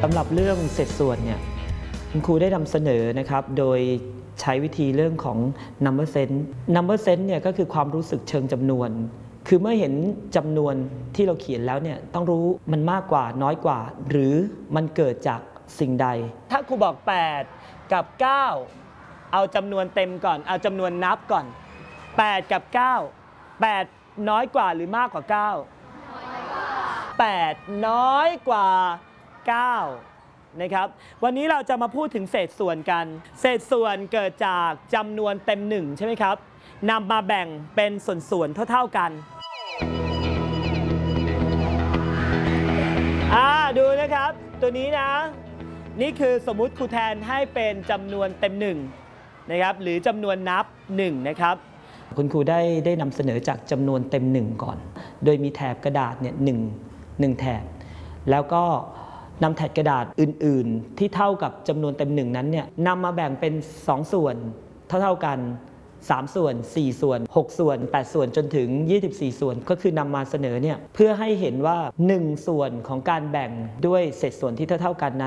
สำหรับเรื่องเศษส่วนเนี่ยคุณครูได้นำเสนอนะครับโดยใช้วิธีเรื่องของ number sense number sense เนี่ยก็คือความรู้สึกเชิงจำนวนคือเมื่อเห็นจำนวนที่เราเขียนแล้วเนี่ยต้องรู้มันมากกว่าน้อยกว่าหรือมันเกิดจากสิ่งใดถ้าครูบอก8กับ9เอาจำนวนเต็มก่อนเอาจำนวนนับก่อน8กับ9 8น้อยกว่าหรือมากกว่า9 8น้อยกว่า9นะครับวันนี้เราจะมาพูดถึงเศษส่วนกันเศษส่วนเกิดจากจำนวนเต็ม1ใช่ไหมครับนำมาแบ่งเป็นส่วนๆเท่าๆกันดูนะครับตัวนี้นะนี่คือสมมุติครูแทนให้เป็นจำนวนเต็ม1นะครับหรือจำนวนนับ1นะครับคุณครูได้นำเสนอจากจำนวนเต็ม1ก่อนโดยมีแถบกระดาษเนี่ย1แถบแล้วก็นำแถบกระดาษอื่นๆที่เท่ากับจำนวนเต็ม1นั้นเนี่ยนำมาแบ่งเป็น2ส่วนเท่ากัน3ส่วน4ส่วน6ส่วน8ส่วนจนถึง24ส่วนก็คือนำมาเสนอเนี่ยเพื่อให้เห็นว่า1ส่วนของการแบ่งด้วยเศษส่วนที่เท่ากันนั้น